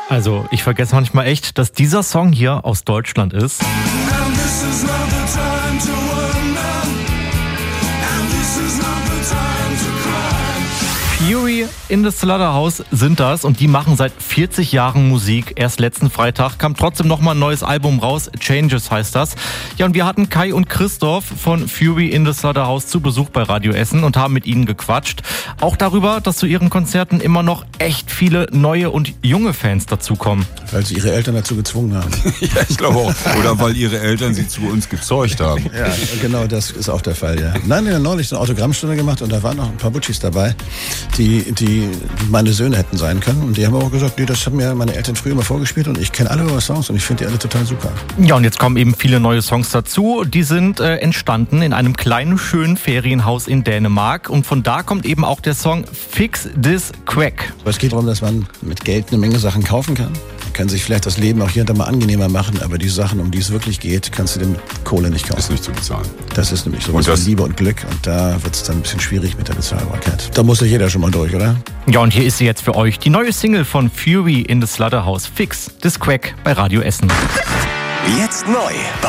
Also, ich vergesse manchmal echt, dass dieser Song hier aus Deutschland ist. Fury in the Slaughterhouse sind das und die machen seit 40 Jahren Musik. Erst letzten Freitag kam trotzdem nochmal ein neues Album raus, Changes heißt das. Ja, und wir hatten Kai und Christoph von Fury in the Slaughterhouse zu Besuch bei Radio Essen und haben mit ihnen gequatscht. Auch darüber, dass zu ihren Konzerten immer noch echt viele neue und junge Fans dazukommen. Weil sie ihre Eltern dazu gezwungen haben. Ja, ich glaube auch. Oder weil ihre Eltern sie zu uns gezeugt haben. Ja, genau, das ist auch der Fall, ja. Nein, wir haben neulich eine Autogrammstunde gemacht und da waren noch ein paar Butchis dabei, die meine Söhne hätten sein können. Und die haben auch gesagt, nee, das haben mir meine Eltern früher immer vorgespielt und ich kenne alle eure Songs und ich finde die alle total super. Ja, und jetzt kommen eben viele neue Songs dazu. Die sind entstanden in einem kleinen, schönen Ferienhaus in Dänemark. Und von da kommt eben auch der Song Fix This Quack. Es geht darum, dass man mit Geld eine Menge Sachen kaufen kann. Man kann sich vielleicht das Leben auch hier und da mal angenehmer machen, aber die Sachen, um die es wirklich geht, kannst du dir mit Kohle nicht kaufen. Ist nicht zu bezahlen. Das ist nämlich so was wie Liebe und Glück und da wird es dann ein bisschen schwierig mit der Bezahlbarkeit. Da muss ja jeder schon mal durch, oder? Ja, und hier ist sie jetzt für euch, die neue Single von Fury in the Slaughterhouse, Fix This Quack bei Radio Essen. Jetzt neu.